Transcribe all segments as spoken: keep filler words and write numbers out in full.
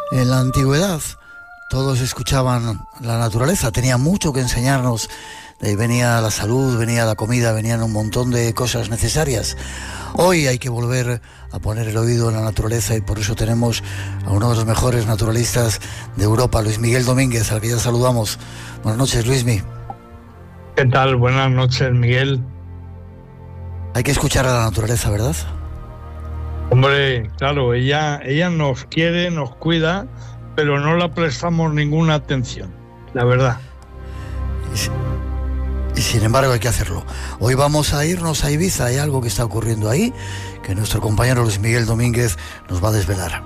En la antigüedad todos escuchaban la naturaleza, tenía mucho que enseñarnos. De ahí venía la salud, venía la comida, venían un montón de cosas necesarias. Hoy hay que volver a poner el oído en la naturaleza y por eso tenemos a uno de los mejores naturalistas de Europa, Luis Miguel Domínguez, al que ya saludamos. Buenas noches, Luismi. ¿Qué tal? Buenas noches, Miguel. Hay que escuchar a la naturaleza, ¿verdad? Hombre, claro, ella, ella nos quiere, nos cuida, pero no la prestamos ninguna atención, la verdad. Y, y sin embargo hay que hacerlo. Hoy vamos a irnos a Ibiza, hay algo que está ocurriendo ahí, que nuestro compañero Luis Miguel Domínguez nos va a desvelar.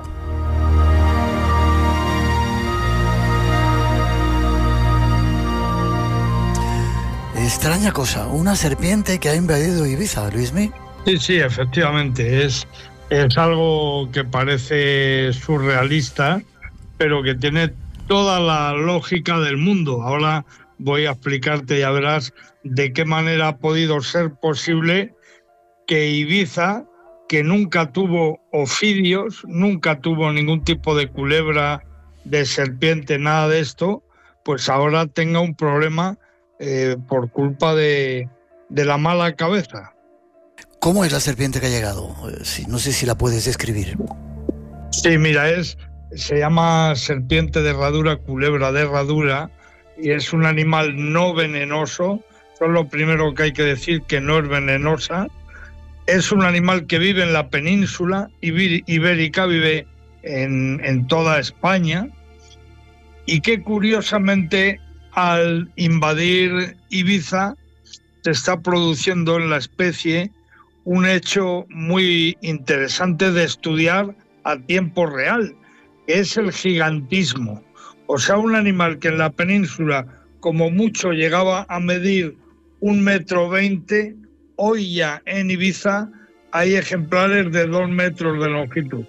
Extraña cosa, una serpiente que ha invadido Ibiza, Luismi. Sí, sí, efectivamente, es... Es algo que parece surrealista, pero que tiene toda la lógica del mundo. Ahora voy a explicarte, ya verás, de qué manera ha podido ser posible que Ibiza, que nunca tuvo ofidios, nunca tuvo ningún tipo de culebra, de serpiente, nada de esto, pues ahora tenga un problema eh, por culpa de, de la mala cabeza. ¿Cómo es la serpiente que ha llegado? No sé si la puedes describir. Sí, mira, es, se llama serpiente de herradura, culebra de herradura, y es un animal no venenoso. Eso es lo primero que hay que decir, que no es venenosa. Es un animal que vive en la península ibérica, vive en, en toda España, y que curiosamente al invadir Ibiza se está produciendo en la especie un hecho muy interesante de estudiar a tiempo real, que es el gigantismo. O sea, un animal que en la península como mucho llegaba a medir un metro veinte, hoy ya en Ibiza hay ejemplares de dos metros de longitud.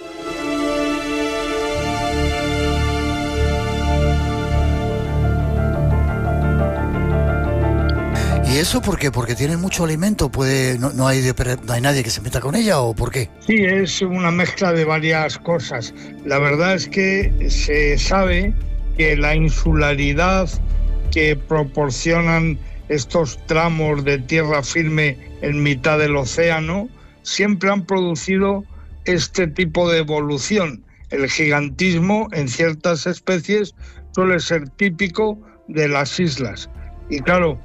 ¿Y eso por qué? ¿Porque tienen mucho alimento? ¿Puede, no, no, hay de, no hay nadie que se meta con ella o por qué? Sí, es una mezcla de varias cosas. La verdad es que se sabe que la insularidad que proporcionan estos tramos de tierra firme en mitad del océano siempre han producido este tipo de evolución. El gigantismo en ciertas especies suele ser típico de las islas. Y claro,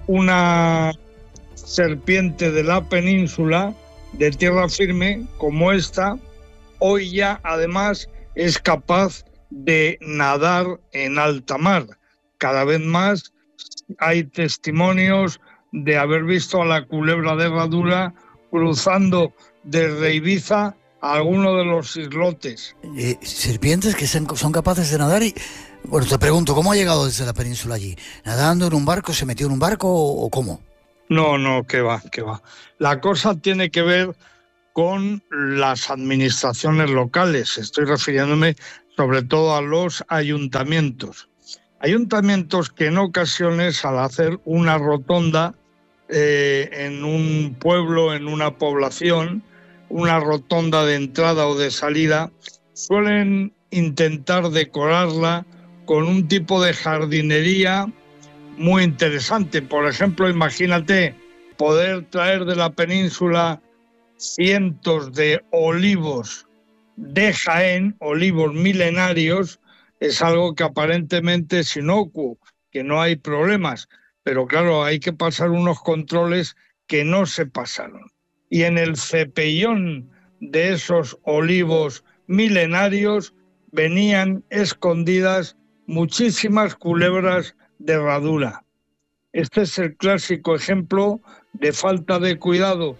una serpiente de la península de tierra firme como esta, hoy ya además es capaz de nadar en alta mar. Cada vez más hay testimonios de haber visto a la culebra de herradura cruzando desde Ibiza a alguno de los islotes. Eh, serpientes que son, son capaces de nadar y... Bueno, te pregunto, ¿cómo ha llegado desde la península allí? ¿Nadando en un barco? ¿Se metió en un barco o, o cómo? No, no, que va, que va. La cosa tiene que ver con las administraciones locales. Estoy refiriéndome sobre todo a los ayuntamientos. Ayuntamientos que en ocasiones, al hacer una rotonda eh, en un pueblo, en una población, una rotonda de entrada o de salida, suelen intentar decorarla con un tipo de jardinería muy interesante. Por ejemplo, imagínate poder traer de la península cientos de olivos de Jaén, olivos milenarios, es algo que aparentemente es inocuo, que no hay problemas, pero claro, hay que pasar unos controles que no se pasaron. Y en el cepellón de esos olivos milenarios venían escondidas muchísimas culebras de herradura. Este es el clásico ejemplo de falta de cuidado.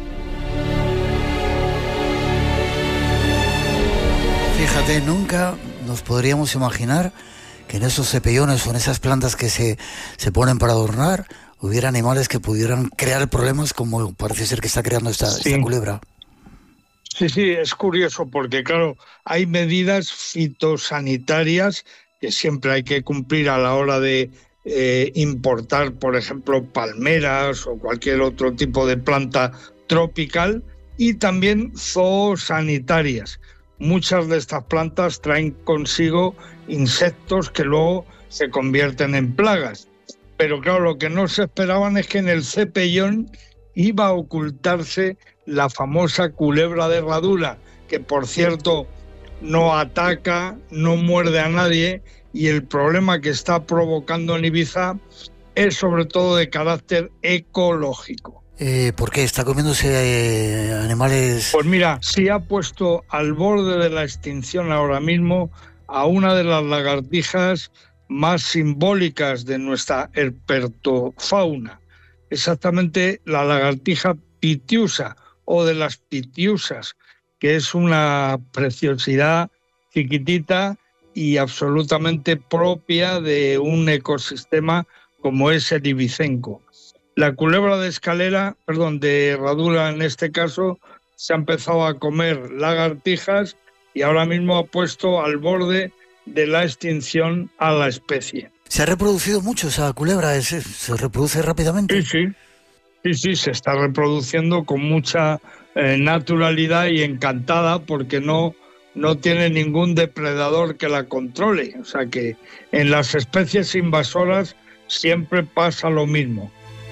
Fíjate, nunca nos podríamos imaginar que en esos cepellones o en esas plantas que se, se ponen para adornar hubiera animales que pudieran crear problemas como parece ser que está creando esta, sí. esta culebra. Sí, sí, es curioso porque, claro, hay medidas fitosanitarias que siempre hay que cumplir a la hora de eh, importar, por ejemplo, palmeras o cualquier otro tipo de planta tropical, y también zoosanitarias. muchas de estas plantas traen consigo insectos que luego se convierten en plagas. Pero claro, lo que no se esperaban es que en el cepellón iba a ocultarse la famosa culebra de Herradura, que por cierto no ataca, no muerde a nadie, y el problema que está provocando en Ibiza es sobre todo de carácter ecológico. Eh, ¿Por qué? ¿Está comiéndose eh, animales? Pues mira, se ha puesto al borde de la extinción ahora mismo a una de las lagartijas más simbólicas de nuestra herpetofauna, exactamente la lagartija pitiusa o de las pitiusas, que es una preciosidad chiquitita y absolutamente propia de un ecosistema como es el ibicenco. La culebra de escalera, perdón, de Herradura en este caso, se ha empezado a comer lagartijas y ahora mismo ha puesto al borde de la extinción a la especie. ¿Se ha reproducido mucho esa culebra? ¿Se, se reproduce rápidamente? Sí, sí, sí, sí, se está reproduciendo con mucha eh, naturalidad y encantada porque no, no tiene ningún depredador que la controle. O sea que en las especies invasoras siempre pasa lo mismo.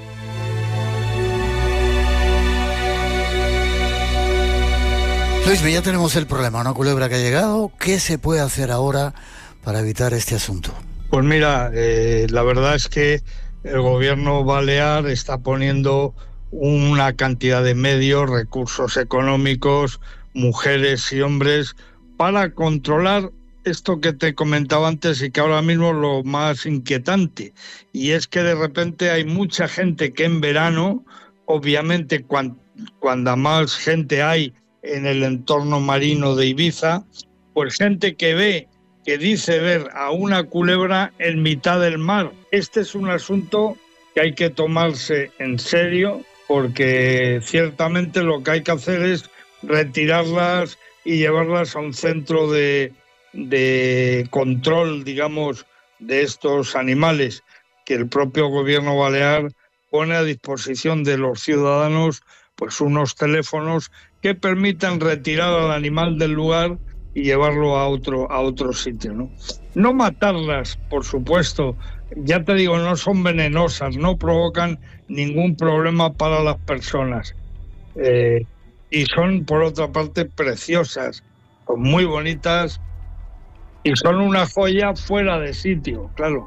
Luis, ya tenemos el problema, una culebra que ha llegado. ¿Qué se puede hacer ahora para evitar este asunto? Pues mira, eh, la verdad es que el gobierno balear está poniendo una cantidad de medios, recursos económicos, mujeres y hombres para controlar esto que te comentaba antes y que ahora mismo es lo más inquietante. Y es que de repente hay mucha gente que en verano, obviamente cuando, cuando más gente hay en el entorno marino de Ibiza, pues gente que ve, que dice ver a una culebra en mitad del mar. Este es un asunto que hay que tomarse en serio, porque ciertamente lo que hay que hacer es retirarlas y llevarlas a un centro de, de control, digamos, de estos animales, que el propio gobierno balear pone a disposición de los ciudadanos pues unos teléfonos que permitan retirar al animal del lugar y llevarlo a otro, a otro sitio, ¿no? No matarlas, por supuesto, ya te digo, no son venenosas, no provocan ningún problema para las personas. Eh, y son, por otra parte, preciosas, son muy bonitas y son una joya fuera de sitio, claro.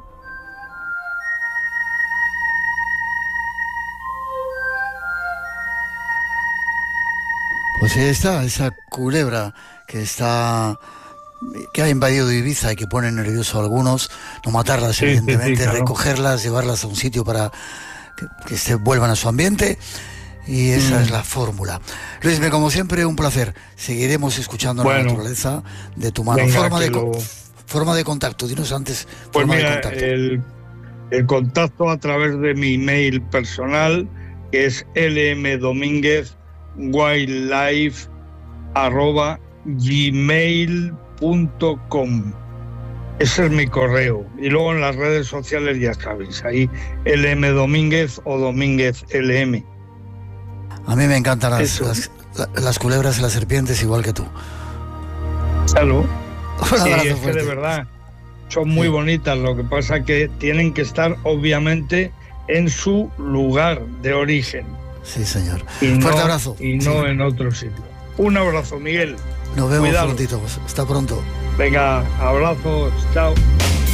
Pues ahí está, esa culebra que está que ha invadido Ibiza y que pone nervioso a algunos, no matarlas, sí, evidentemente, sí, sí, claro. Recogerlas, llevarlas a un sitio para que, que se vuelvan a su ambiente, y esa mm. es la fórmula. Luis, como siempre, un placer. Seguiremos escuchando bueno, la naturaleza de tu mano. Venga, forma, de, lo... forma de contacto, dinos antes. Pues forma mira, de contacto. El, el contacto a través de mi email personal, que es lmdomínguez wildlife arroba gmail punto com. Ese es mi correo. Y luego en las redes sociales ya sabéis, ahí lmdomínguez o domínguez lm. A mí me encantan las, las, las culebras y las serpientes igual que tú. Salud. Un sí, abrazo es que de verdad son muy sí. bonitas. Lo que pasa es que tienen que estar obviamente en su lugar de origen. Sí, señor. Y Fuerte no, abrazo. Y no sí. en otro sitio. Un abrazo, Miguel. Nos vemos Cuidado. prontito. Hasta pronto. Venga, abrazos. Chao.